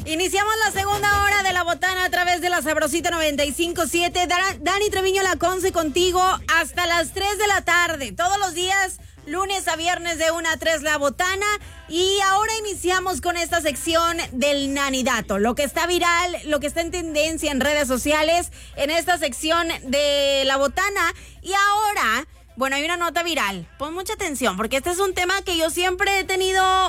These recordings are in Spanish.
Iniciamos la segunda hora de La Botana a través de la Sabrosita 95.7. Dani Treviño Lacunza contigo hasta las 3 de la tarde. Todos los días, lunes a viernes de 1 a 3 La Botana. Y ahora iniciamos con esta sección del Nanidato. Lo que está viral, lo que está en tendencia en redes sociales en esta sección de La Botana. Y ahora, bueno, hay una nota viral. Pon mucha atención porque este es un tema que yo siempre he tenido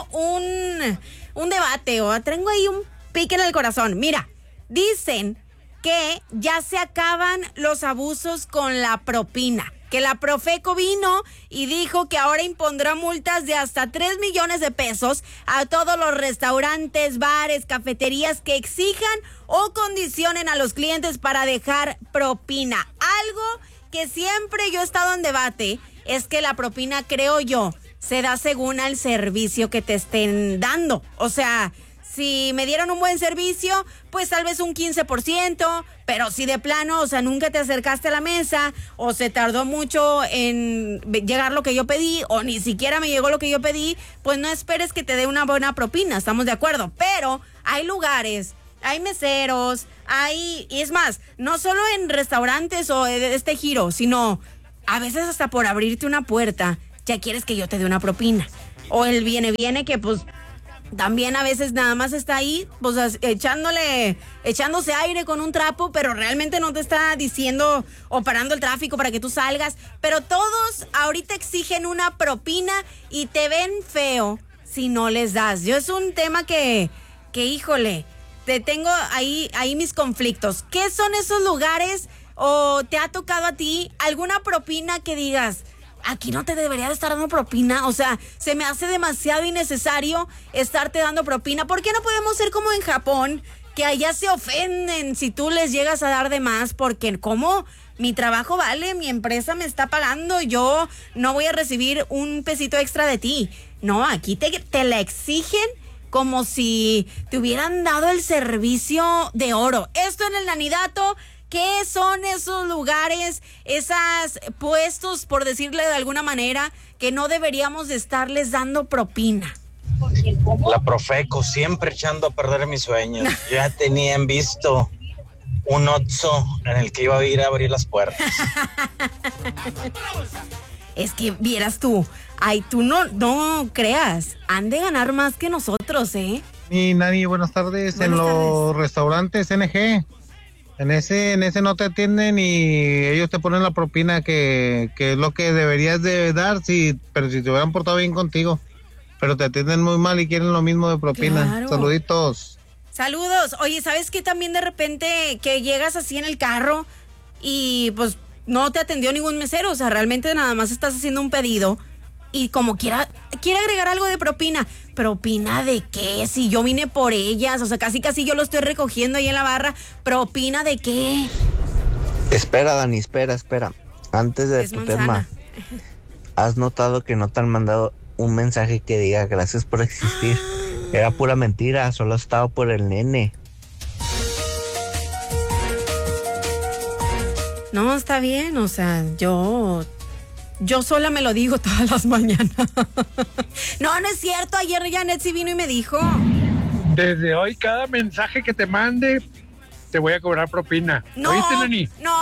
un debate o tengo ahí un pique en el corazón. Mira, dicen que ya se acaban los abusos con la propina. Que la Profeco vino y dijo que ahora impondrá multas de hasta 3 millones de pesos a todos los restaurantes, bares, cafeterías que exijan o condicionen a los clientes para dejar propina. Algo que siempre yo he estado en debate es que la propina, creo yo, se da según al servicio que te estén dando. O sea, si me dieron un buen servicio, pues tal vez un 15%, pero si de plano, o sea, nunca te acercaste a la mesa, o se tardó mucho en llegar lo que yo pedí, o ni siquiera me llegó lo que yo pedí, pues no esperes que te dé una buena propina, estamos de acuerdo. Pero hay lugares, hay meseros, y es más, no solo en restaurantes o de este giro, sino a veces hasta por abrirte una puerta, ya quieres que yo te dé una propina. O el viene que pues también a veces nada más está ahí, pues echándose aire con un trapo, pero realmente no te está diciendo o parando el tráfico para que tú salgas. Pero todos ahorita exigen una propina y te ven feo si no les das. Yo es un tema que híjole, te tengo ahí mis conflictos. ¿Qué son esos lugares o te ha tocado a ti alguna propina que digas, aquí no te debería de estar dando propina? O sea, se me hace demasiado innecesario estarte dando propina. ¿Por qué no podemos ser como en Japón, que allá se ofenden si tú les llegas a dar de más? Porque ¿cómo? Mi trabajo vale, mi empresa me está pagando, yo no voy a recibir un pesito extra de ti. No, aquí te la exigen como si te hubieran dado el servicio de oro. Esto en el Nanidato. ¿Qué son esos lugares, esos puestos, por decirle de alguna manera, que no deberíamos de estarles dando propina? La Profeco siempre echando a perder mis sueños. Ya tenían visto un Oxxo en el que iba a ir a abrir las puertas. Es que vieras tú, tú no creas, han de ganar más que nosotros, ¿eh? Y Nani, buenas tardes. Los restaurantes NG. En ese no te atienden y ellos te ponen la propina que es lo que deberías de dar, pero si te hubieran portado bien contigo. Pero te atienden muy mal y quieren lo mismo de propina. Claro. Saluditos. Saludos. Oye, ¿sabes qué? También de repente que llegas así en el carro y pues no te atendió ningún mesero. O sea, realmente nada más estás haciendo un pedido y como quiere agregar algo de propina. ¿Propina de qué? Si yo vine por ellas, o sea, casi yo lo estoy recogiendo ahí en la barra. ¿Propina de qué? Espera, Dani, espera. Antes de tu tema, ¿has notado que no te han mandado un mensaje que diga gracias por existir? Era pura mentira, solo estaba por el nene. No, está bien, o sea, yo sola me lo digo todas las mañanas. No es cierto. Ayer Janet sí vino y me dijo. Desde hoy, cada mensaje que te mande, te voy a cobrar propina. No, ¿oíste, Nani? No.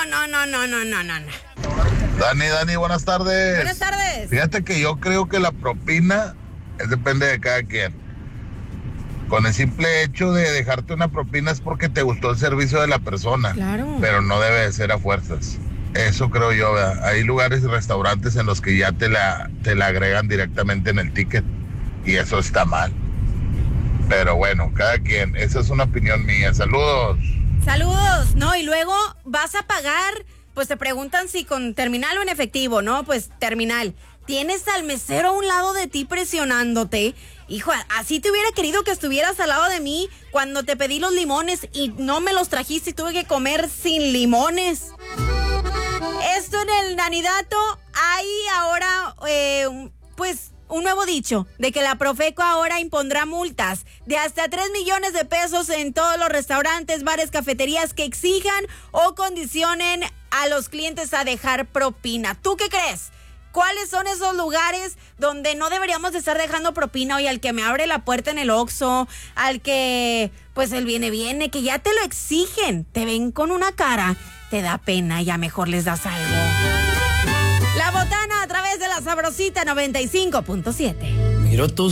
Dani, buenas tardes. Buenas tardes. Fíjate que yo creo que la propina depende de cada quien. Con el simple hecho de dejarte una propina es porque te gustó el servicio de la persona. Claro. Pero no debe de ser a fuerzas. Eso creo yo, ¿verdad? Hay lugares y restaurantes en los que ya te la agregan directamente en el ticket y eso está mal. Pero bueno, cada quien, esa es una opinión mía. Saludos. Saludos. No, y luego vas a pagar, pues te preguntan si con terminal o en efectivo, ¿no? Pues terminal. Tienes al mesero a un lado de ti presionándote. Hijo, así te hubiera querido que estuvieras al lado de mí cuando te pedí los limones y no me los trajiste y tuve que comer sin limones. Esto en el Nanidato, hay ahora, pues, un nuevo dicho de que la Profeco ahora impondrá multas de hasta 3 millones de pesos en todos los restaurantes, bares, cafeterías que exijan o condicionen a los clientes a dejar propina. ¿Tú qué crees? ¿Cuáles son esos lugares donde no deberíamos de estar dejando propina? Oye, al que me abre la puerta en el Oxxo, al que, pues el viene, que ya te lo exigen, te ven con una cara, te da pena, ya mejor les das algo. La Botana a través de la Sabrosita 95.7. Miro tus